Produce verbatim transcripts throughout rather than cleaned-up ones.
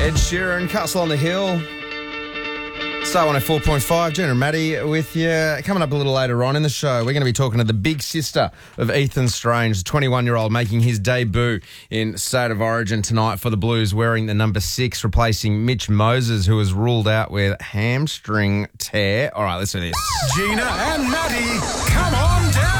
Ed Sheeran, Castle on the Hill. Star one oh four point five, Gina and Maddie with you. Coming up a little later on in the show, we're going to be talking to the big sister of Ethan Strange, the twenty-one-year-old making his debut in State of Origin tonight for the Blues, wearing the number six, replacing Mitch Moses, who was ruled out with hamstring tear. All right, let's do this. Gina and Maddie, come on down!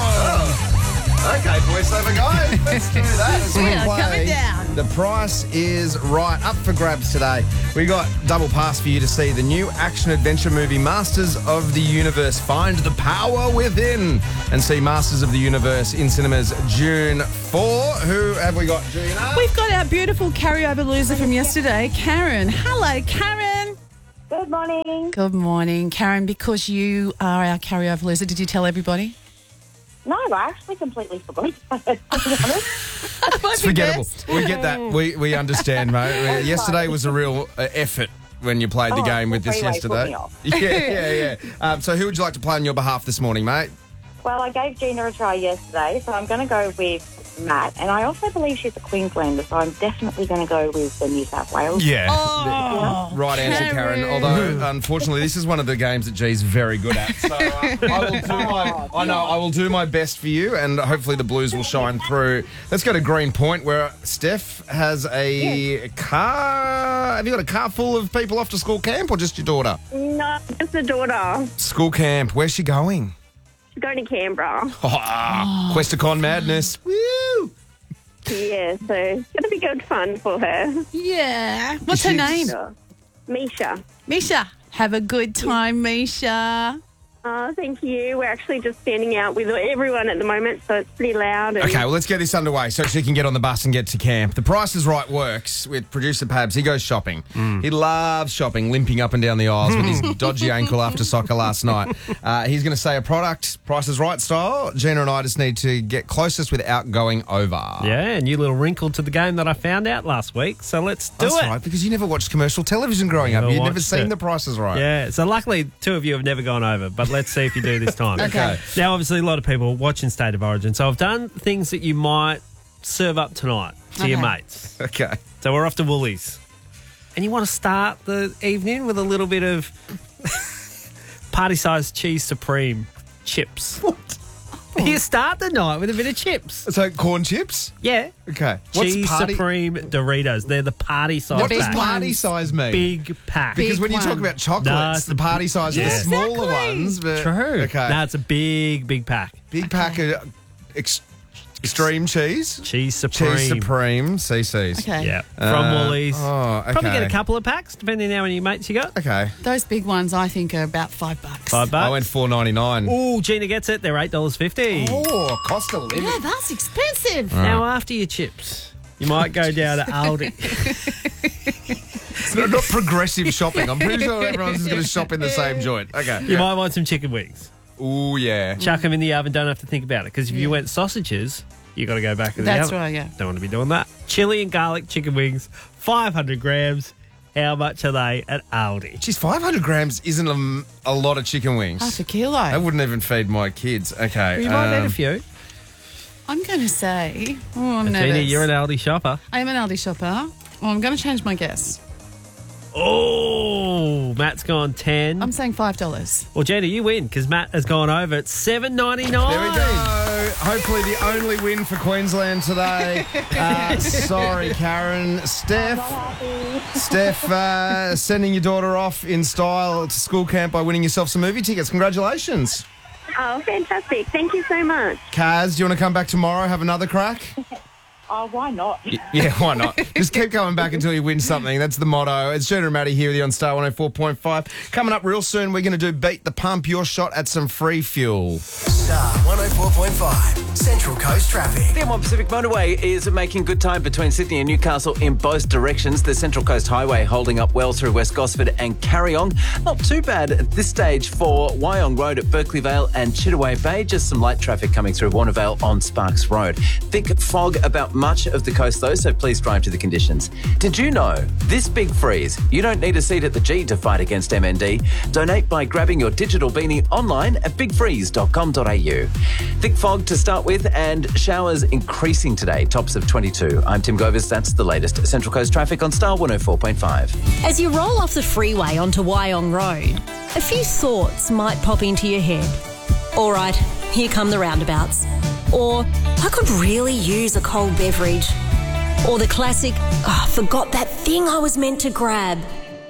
Okay, boys, have a go. Let's do that. Let's We are play. coming down. The Price is Right, up for grabs today. We got double pass for you to see the new action-adventure movie Masters of the Universe. Find the power within and see Masters of the Universe in cinemas June fourth. Who have we got, Gina? We've got our beautiful carryover loser from yesterday, Karen. Hello, Karen. Good morning. Good morning, Karen. Because you are our carryover loser, did you tell everybody? No, I actually completely forgot about it, to be honest. It's forgettable. We get that. We we understand, mate. Yesterday was a real uh, effort when you played the Oh, game with the this freeway put yesterday. me off. Yeah, yeah, yeah. Um, so who would you like to play on your behalf this morning, mate? Well, I gave Gina a try yesterday, so I'm going to go with Matt. And I also believe she's a Queenslander, so I'm definitely going to go with the New South Wales. Yeah. Oh, Right answer, Karen. Karen. Although, unfortunately, this is one of the games that G's very good at. So uh, I will do my, I know, I will do my best for you, and hopefully the Blues will shine through. Let's go to Green Point, where Steph has a car. Have you got a car full of people off to school camp, or just your daughter? No, just the daughter. School camp. Where's she going? She's going to Canberra. Oh, Questacon madness. Woo! Yeah, so it's going to be good fun for her. yeah. What's her She's- name? So, Misha. Misha. Have a good time, Misha. Oh, thank you. We're actually just standing out with everyone at the moment, so it's pretty loud. And Okay, well, let's get this underway so she can get on the bus and get to camp. The Price is Right works with producer Pabs. He goes shopping. He loves shopping, limping up and down the aisles with his dodgy ankle after soccer last night. Uh, he's going to say a product, Price is Right style. Gina and I just need to get closest without going over. Yeah, a new little wrinkle to the game that I found out last week. So let's do That's it. right, because you never watched commercial television growing Never up. You'd never watched seen it. The Price is Right. Yeah, so luckily two of you have never gone over, but let's see if you do this time. Okay. Now, obviously, a lot of people watching State of Origin, so I've done things that you might serve up tonight to your Okay. mates. Okay. So we're off to Woolies. And you want to start the evening with a little bit of party-sized cheese supreme chips. What? You start the night with a bit of chips. So, corn chips? Yeah. Okay. What's Cheese party? Supreme Doritos. They're the party size What does pack. party size mean? Big pack. Because Big when you talk one. about chocolates, No, it's the party size are the Yeah. smaller Exactly. ones. But, True. Okay. No, it's a big, big pack. Big pack of ex- extreme cheese. Cheese Supreme. Cheese Supreme, C Cs. Okay. Yeah. From Uh, Woolies. Oh, okay. Probably get a couple of packs, depending on how many mates you got. Okay. Those big ones, I think, are about five bucks. Five bucks. I went four ninety nine. Ooh, Gina gets it. They're eight dollars fifty. Oh, cost of living. Yeah, that's expensive. Now, after your chips, you might go down to Aldi. It's not, not progressive shopping. I'm pretty sure everyone's just going to shop in the same joint. Okay. You might want some chicken wings. Ooh, yeah. Chuck them in the oven. Don't have to think about it. Because if you went sausages, you got to go back in the That's oven. right, yeah. Don't want to be doing that. Chili and garlic chicken wings, five hundred grams. How much are they at Aldi? Geez, five hundred grams isn't a, a lot of chicken wings. Half a kilo. I wouldn't even feed my kids. Okay. You might um, need a few. I'm going to say, oh, I'm Gina, nervous. you're an Aldi shopper. I am an Aldi shopper. Oh, I'm going to change my guess. Oh, Matt's gone ten. I'm saying five dollars. Well, Gina, you win because Matt has gone over at seven ninety nine. There we go. Hopefully the only win for Queensland today. Uh, sorry, Karen. Steph, Steph, uh, sending your daughter off in style to school camp by winning yourself some movie tickets. Congratulations. Oh, fantastic. Thank you so much. Kaz, do you want to come back tomorrow, have another crack? Oh, why not? Yeah, why not? Just keep coming back until you win something. That's the motto. It's Gina and Maddie here with you on Star one oh four point five. Coming up real soon, we're going to do Beat the Pump, your shot at some free fuel. Star one oh four point five, Central Coast Traffic. The M one Pacific Motorway is making good time between Sydney and Newcastle in both directions. The Central Coast Highway holding up well through West Gosford and Carryong. Not too bad at this stage for Wyong Road at Berkeley Vale and Chittaway Bay. Just some light traffic coming through Warnervale on Sparks Road. Thick fog about much of the coast though, so please drive to the conditions. Did you know this big freeze, you don't need a seat at the G to fight against M N D? Donate by grabbing your digital beanie online at big freeze dot com dot a u. Thick fog to start with. with, and showers increasing today, tops of twenty-two. I'm Tim Govers. That's the latest Central Coast traffic on Star one oh four point five. As you roll off the freeway onto Wyong Road, a few thoughts might pop into your head. All right, here come the roundabouts. Or, I could really use a cold beverage. Or the classic, oh, I forgot that thing I was meant to grab.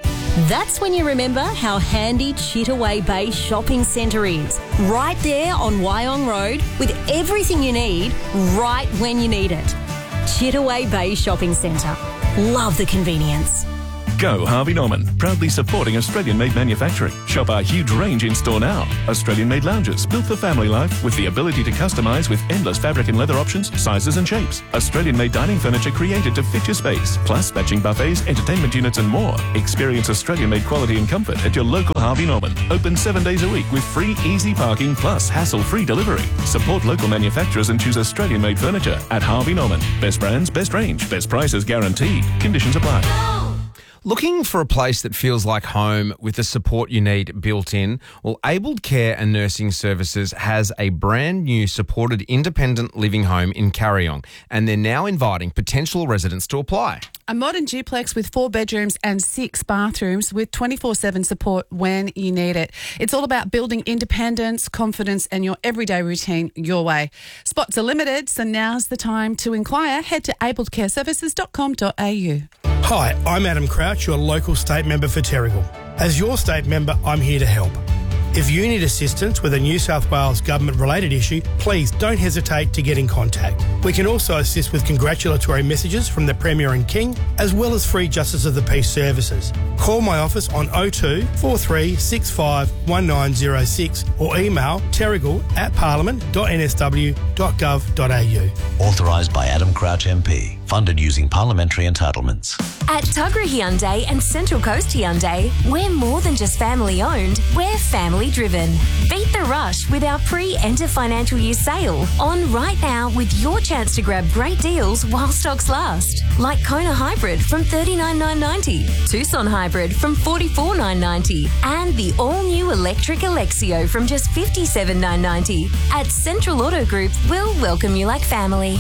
That's when you remember how handy Chittaway Bay Shopping Centre is. Right there on Wyong Road with everything you need right when you need it. Chittaway Bay Shopping Centre. Love the convenience. Go Harvey Norman, proudly supporting Australian-made manufacturing. Shop our huge range in store now. Australian-made lounges built for family life with the ability to customise with endless fabric and leather options, sizes and shapes. Australian-made dining furniture created to fit your space, plus matching buffets, entertainment units and more. Experience Australian-made quality and comfort at your local Harvey Norman. Open seven days a week with free easy parking plus hassle-free delivery. Support local manufacturers and choose Australian-made furniture at Harvey Norman. Best brands, best range, best prices guaranteed. Conditions apply. Looking for a place that feels like home with the support you need built in? Well, Abled Care and Nursing Services has a brand new supported independent living home in Carryong, and they're now inviting potential residents to apply. A modern duplex with four bedrooms and six bathrooms with twenty-four seven support when you need it. It's all about building independence, confidence and your everyday routine your way. Spots are limited, so now's the time to inquire. Head to abled care services dot com dot a u. Hi, I'm Adam Crouch, your local state member for Terrigal. As your state member, I'm here to help. If you need assistance with a New South Wales government-related issue, please don't hesitate to get in contact. We can also assist with congratulatory messages from the Premier and King, as well as free Justice of the Peace services. Call my office on oh two, four three six five, one nine oh six or email terrigal at parliament dot n s w dot gov dot a u. Authorised by Adam Crouch M P. Funded using parliamentary entitlements. At Tuggerah Hyundai and Central Coast Hyundai, we're more than just family owned, we're family driven. Beat the rush with our pre-enter financial year sale on right now with your chance to grab great deals while stocks last. Like Kona Hybrid from thirty-nine thousand nine hundred ninety, Tucson Hybrid from forty-four thousand nine hundred ninety, and the all-new electric Alexio from just fifty-seven thousand nine hundred ninety. At Central Auto Group, we'll welcome you like family.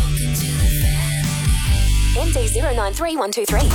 M D zero nine three one two three.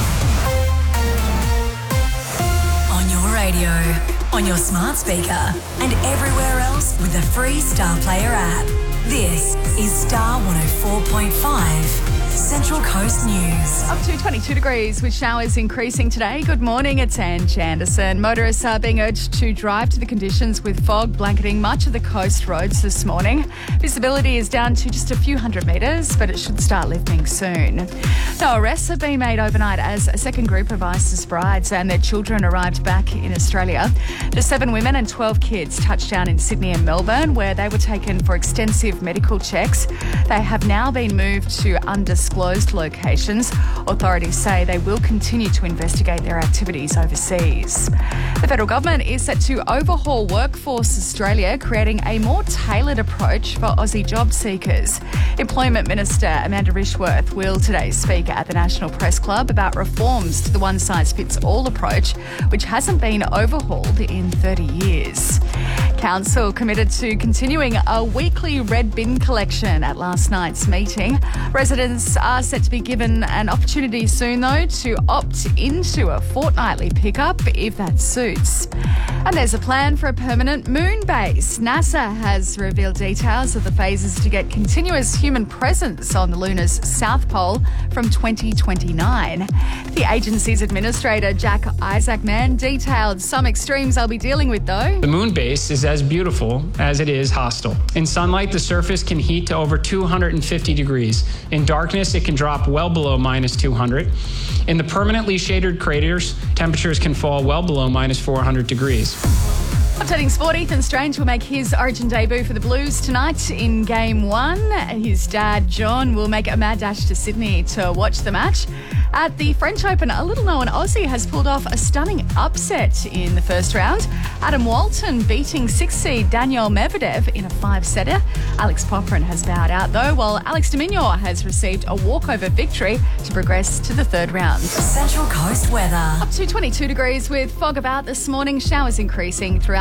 On your radio, on your smart speaker, and everywhere else with the free Star Player app. This is Star one oh four point five. Central Coast News. Up to twenty-two degrees with showers increasing today. Good morning, it's Ange Anderson. Motorists are being urged to drive to the conditions with fog blanketing much of the coast roads this morning. Visibility is down to just a few hundred metres, but it should start lifting soon. No arrests have been made overnight as a second group of ISIS brides and their children arrived back in Australia. The seven women and twelve kids touched down in Sydney and Melbourne, where they were taken for extensive medical checks. They have now been moved to undisclosed locations. Authorities say they will continue to investigate their activities overseas. The federal government is set to overhaul Workforce Australia, creating a more tailored approach for Aussie job seekers. Employment Minister Amanda Rishworth will today speak at the National Press Club about reforms to the one-size-fits-all approach, which hasn't been overhauled in thirty years. Council committed to continuing a weekly red bin collection at last night's meeting. Residents are set to be given an opportunity soon, though, to opt into a fortnightly pickup if that suits. And there's a plan for a permanent moon base. NASA has revealed details of the phases to get continuous human presence on the luna's south pole from twenty twenty-nine. The agency's administrator, Jack Isaacman, detailed some extremes they'll be dealing with, though. The moon base is as beautiful as it is hostile. In sunlight, the surface can heat to over two hundred fifty degrees. In darkness, it can drop well below minus two hundred. In the permanently shaded craters, temperatures can fall well below minus four hundred degrees. Updating sport, Ethan Strange will make his Origin debut for the Blues tonight in Game one. His dad, John, will make a mad dash to Sydney to watch the match. At the French Open, a little-known Aussie has pulled off a stunning upset in the first round. Adam Walton beating six-seed Daniel Medvedev in a five-setter. Alex Popyrin has bowed out, though, while Alex de Minaur has received a walkover victory to progress to the third round. Central Coast weather. Up to twenty-two degrees with fog about this morning. Showers increasing throughout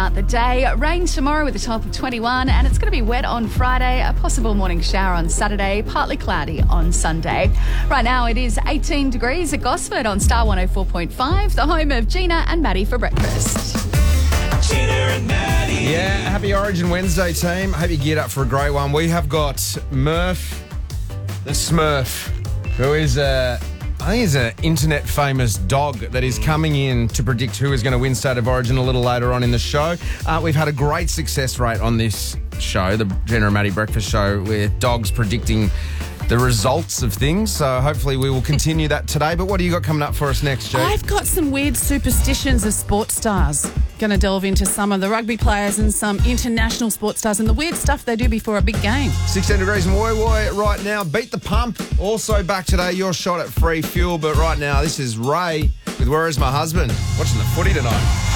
start the day. Rain tomorrow with a top of twenty-one, and it's going to be wet on Friday. A possible morning shower on Saturday, partly cloudy on Sunday. Right now it is eighteen degrees at Gosford on Star one oh four point five, the home of Gina and Maddie for breakfast. Gina and Maddie. Yeah, happy Origin Wednesday, team. Hope you geared up for a great one. We have got Murph, the Smurf, who is a... I think he's an internet famous dog that is coming in to predict who is going to win State of Origin a little later on in the show. Uh, we've had a great success rate on this show, the Gina and Maddie Breakfast Show, with dogs predicting the results of things. So hopefully we will continue that today. But what do you got coming up for us next, Jake? I've got some weird superstitions of sports stars. Going to delve into some of the rugby players and some international sports stars and the weird stuff they do before a big game. sixteen degrees in Woy Woy right now. Beat the Pump. Also back today, your shot at free fuel. But right now, this is Ray with Where Is My Husband? Watching the footy tonight.